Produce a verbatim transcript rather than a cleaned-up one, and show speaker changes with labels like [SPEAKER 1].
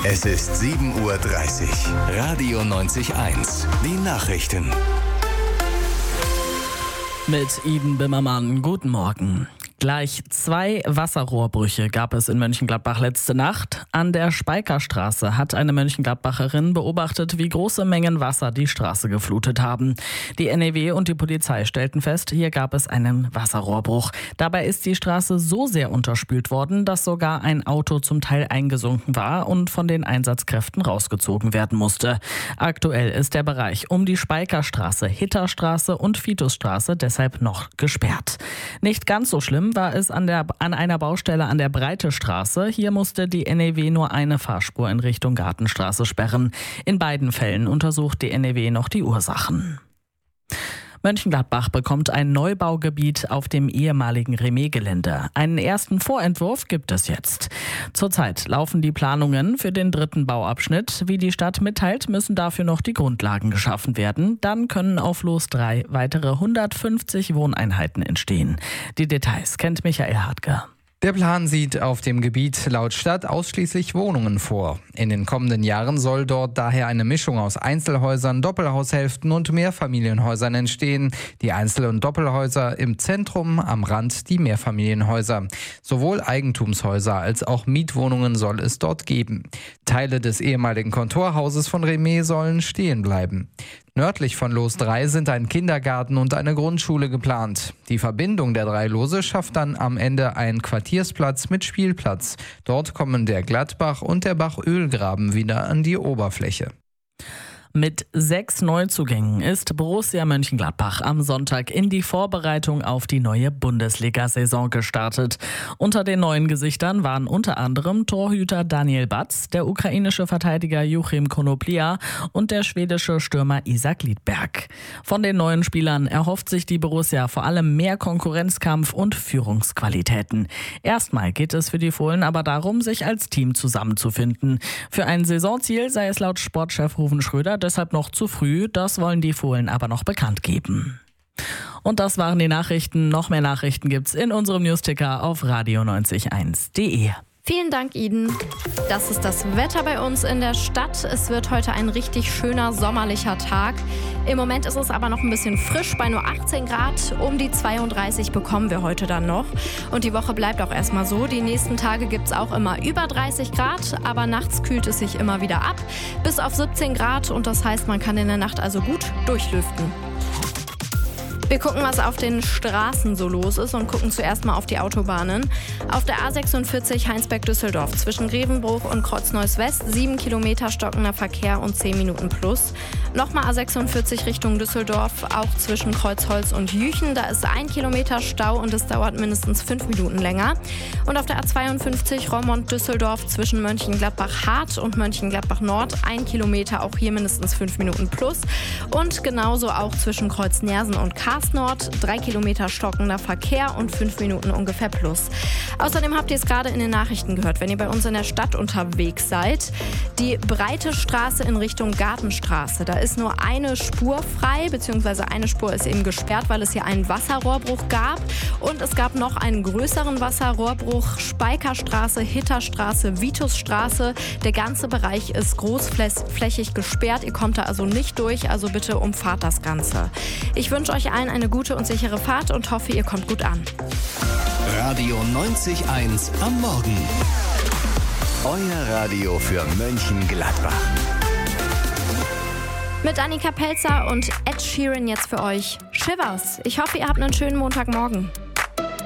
[SPEAKER 1] Es ist sieben Uhr dreißig. Radio neunzig eins. Die Nachrichten.
[SPEAKER 2] Mit Iden Bimmermann, guten Morgen. Gleich zwei Wasserrohrbrüche gab es in Mönchengladbach letzte Nacht. An der Speikerstraße hat eine Mönchengladbacherin beobachtet, wie große Mengen Wasser die Straße geflutet haben. Die N E W und die Polizei stellten fest, hier gab es einen Wasserrohrbruch. Dabei ist die Straße so sehr unterspült worden, dass sogar ein Auto zum Teil eingesunken war und von den Einsatzkräften rausgezogen werden musste. Aktuell ist der Bereich um die Speikerstraße, Hitterstraße und Vitusstraße deshalb noch gesperrt. Nicht ganz so schlimm war es an, der, an einer Baustelle an der Breitestraße. Hier musste die N E W nur eine Fahrspur in Richtung Gartenstraße sperren. In beiden Fällen untersucht die N E W noch die Ursachen. Mönchengladbach bekommt ein Neubaugebiet auf dem ehemaligen Remet-Gelände. Einen ersten Vorentwurf gibt es jetzt. Zurzeit laufen die Planungen für den dritten Bauabschnitt. Wie die Stadt mitteilt, müssen dafür noch die Grundlagen geschaffen werden. Dann können auf Los drei weitere hundertfünfzig Wohneinheiten entstehen. Die Details kennt Michael Hartger.
[SPEAKER 3] Der Plan sieht auf dem Gebiet laut Stadt ausschließlich Wohnungen vor. In den kommenden Jahren soll dort daher eine Mischung aus Einzelhäusern, Doppelhaushälften und Mehrfamilienhäusern entstehen. Die Einzel- und Doppelhäuser im Zentrum, am Rand die Mehrfamilienhäuser. Sowohl Eigentumshäuser als auch Mietwohnungen soll es dort geben. Teile des ehemaligen Kontorhauses von Remet sollen stehen bleiben. Nördlich von Los drei sind ein Kindergarten und eine Grundschule geplant. Die Verbindung der drei Lose schafft dann am Ende einen Quartiersplatz mit Spielplatz. Dort kommen der Gladbach und der Bach Ölgraben wieder an die Oberfläche.
[SPEAKER 2] Mit sechs Neuzugängen ist Borussia Mönchengladbach am Sonntag in die Vorbereitung auf die neue Bundesliga-Saison gestartet. Unter den neuen Gesichtern waren unter anderem Torhüter Daniel Batz, der ukrainische Verteidiger Joachim Konoplia und der schwedische Stürmer Isak Lidberg. Von den neuen Spielern erhofft sich die Borussia vor allem mehr Konkurrenzkampf und Führungsqualitäten. Erstmal geht es für die Fohlen aber darum, sich als Team zusammenzufinden. Für ein Saisonziel sei es laut Sportchef Ruven Schröder deshalb noch zu früh, das wollen die Fohlen aber noch bekannt geben. Und das waren die Nachrichten. Noch mehr Nachrichten gibt's in unserem Newsticker auf radio neunzig eins punkt de.
[SPEAKER 4] Vielen Dank, Iden. Das ist das Wetter bei uns in der Stadt. Es wird heute ein richtig schöner sommerlicher Tag. Im Moment ist es aber noch ein bisschen frisch bei nur achtzehn Grad. Um die zweiunddreißig bekommen wir heute dann noch. Und die Woche bleibt auch erstmal so. Die nächsten Tage gibt es auch immer über dreißig Grad, aber nachts kühlt es sich immer wieder ab. Bis auf siebzehn Grad und das heißt, man kann in der Nacht also gut durchlüften. Wir gucken, was auf den Straßen so los ist und gucken zuerst mal auf die Autobahnen. Auf der A sechsundvierzig Heinsberg-Düsseldorf zwischen Grevenbruch und Krotzneuss-West sieben Kilometer stockender Verkehr und zehn Minuten plus. Nochmal A sechsundvierzig Richtung Düsseldorf, auch zwischen Kreuzholz und Jüchen. Da ist ein Kilometer Stau und es dauert mindestens fünf Minuten länger. Und auf der A zweiundfünfzig Roermond-Düsseldorf zwischen Mönchengladbach-Hart und Mönchengladbach-Nord ein Kilometer, auch hier mindestens fünf Minuten plus. Und genauso auch zwischen Kreuz-Nersen und Karlsruhe Nord, drei Kilometer stockender Verkehr und fünf Minuten ungefähr plus. Außerdem habt ihr es gerade in den Nachrichten gehört, wenn ihr bei uns in der Stadt unterwegs seid. Die breite Straße in Richtung Gartenstraße, da ist nur eine Spur frei, beziehungsweise eine Spur ist eben gesperrt, weil es hier einen Wasserrohrbruch gab. Und es gab noch einen größeren Wasserrohrbruch, Speikerstraße, Hitterstraße, Vitusstraße. Der ganze Bereich ist großflächig gesperrt, ihr kommt da also nicht durch, also bitte umfahrt das Ganze. Ich wünsche euch allen eine gute und sichere Fahrt und hoffe, ihr kommt gut an.
[SPEAKER 1] Radio neunzig eins am Morgen. Euer Radio für Mönchengladbach.
[SPEAKER 4] Mit Annika Pelzer und Ed Sheeran jetzt für euch. Shivers. Ich hoffe, ihr habt einen schönen Montagmorgen.